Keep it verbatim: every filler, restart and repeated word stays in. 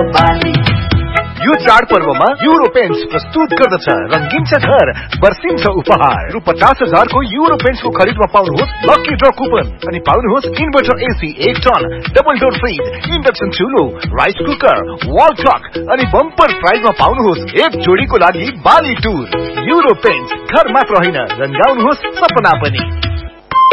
बाली। यो चाडपर्वमा युरो पेन्ट्स प्रस्तुत गर्दछ रंगिन्छ घर बर्सिन्छ उपहार रु पचास हजार को युरो पेन्ट्स को खरीदमा पाउनुहोस् लकी ड्र कुपन अनि पाउनुहोस् इन्भर्टर एसी एक ton double door fridge induction चुलो rice cooker wall clock अनि बम्पर प्राइजमा पाउनुहोस् एक जोडीको लागि बाली टुर। युरो पेन्ट्स घर मात्र होइन रंगाउनुहोस् सपना पनि।